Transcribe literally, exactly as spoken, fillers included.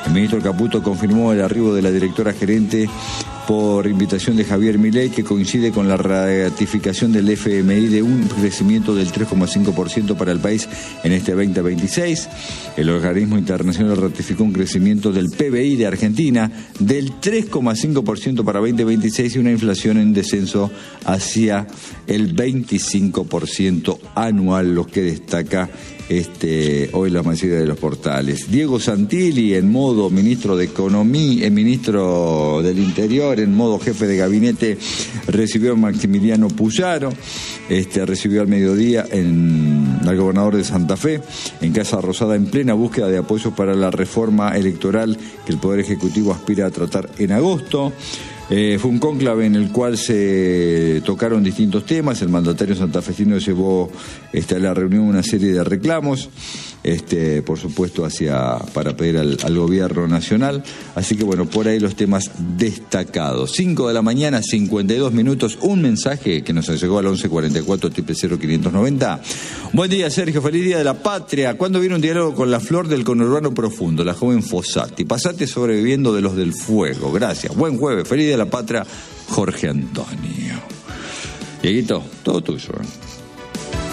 El ministro Caputo confirmó el arribo de la directora gerente por invitación de Javier Milei, que coincide con la ratificación del F M I de un crecimiento del tres coma cinco por ciento para el país en este veinte veintiséis. El organismo internacional ratificó un crecimiento del P B I de Argentina del tres coma cinco por ciento para veinte veintiséis y una inflación en descenso hacia el veinticinco por ciento anual, lo que destaca Este, hoy la mayoría de los portales. Diego Santilli en modo ministro de Economía, eh, ministro del Interior, en modo jefe de gabinete, recibió a Maximiliano Puyaro, este, recibió al mediodía en, al gobernador de Santa Fe, en Casa Rosada, en plena búsqueda de apoyo para la reforma electoral que el Poder Ejecutivo aspira a tratar en agosto. Eh, fue un cónclave en el cual se tocaron distintos temas. El mandatario santafesino llevó este, a la reunión una serie de reclamos, este, por supuesto, hacia para pedir al, al gobierno nacional. Así que bueno, por ahí los temas destacados. cinco de la mañana, cincuenta y dos minutos. Un mensaje que nos llegó al once cuarenta y cuatro triple cero quinientos noventa. Buen día, Sergio. Feliz Día de la Patria. ¿Cuándo viene un diálogo con la flor del conurbano profundo, la joven Fossati? Pasate sobreviviendo de los del fuego. Gracias. Buen jueves. Feliz Día de la Patria, Jorge Antonio. Dieguito, todo tuyo. ¿eh?